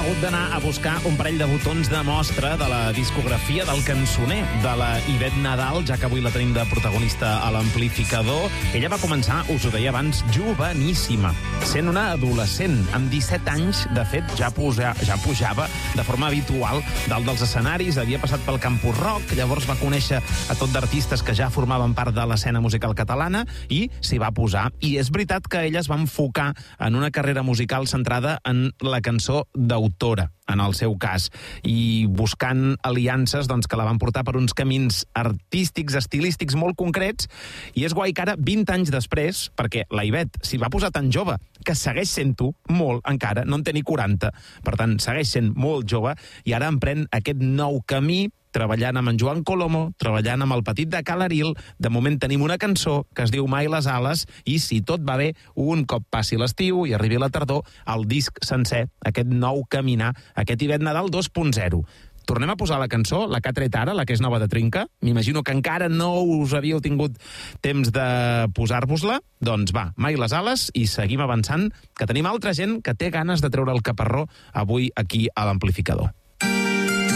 hagut d'anar a buscar un parell de botons de mostra de la discografia del cançoner de la Ivette Nadal, ja que avui la tenim de protagonista a l'amplificador. Ella va començar, us ho deia abans, joveníssima, sent una adolescent. Amb 17 anys, de fet, ja pujava de forma habitual dalt dels escenaris, havia passat pel Campus Rock, llavors va conèixer a tot d'artistes que ja formaven part de l'escena musical catalana i s'hi va posar. I és veritat que ella es va enfocar en una carrera musical centrada en la cançó d'autora, en el seu cas, i buscant aliances que la van portar per uns camins artístics, estilístics molt concrets, i és guai que ara, 20 anys després, perquè la Ivette s'hi va posar tan jove, que segueix sent-ho molt encara, no en té ni 40, per tant, segueix sent molt jove, i ara emprèn aquest nou camí, treballant amb en Joan Colomo, treballant amb el Petit de Calaril. De moment tenim una cançó que es diu Mai les ales, i si tot va bé, un cop passi l'estiu i arribi la tardor, el disc sencer, aquest nou caminar, aquest Ivette Nadal 2.0. Tornem a posar la cançó, la que ha tret ara, la que és nova de Trinca. M'imagino que encara no us havíeu tingut temps de posar-vos-la. Doncs va, Mai les ales, i seguim avançant, que tenim altra gent que té ganes de treure el caparró avui aquí a l'amplificador.